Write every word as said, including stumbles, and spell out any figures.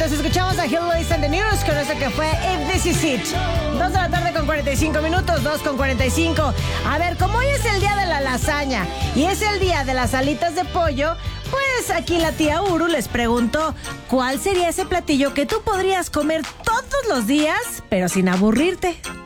Antes escuchamos a Hillbillies and the News con eso que fue If This Is It. Dos de la tarde con cuarenta y cinco minutos, dos con cuarenta y cinco. A ver, como hoy es el día de la lasaña y es el día de las alitas de pollo, pues aquí la tía Uru les preguntó cuál sería ese platillo que tú podrías comer todos los días, pero sin aburrirte.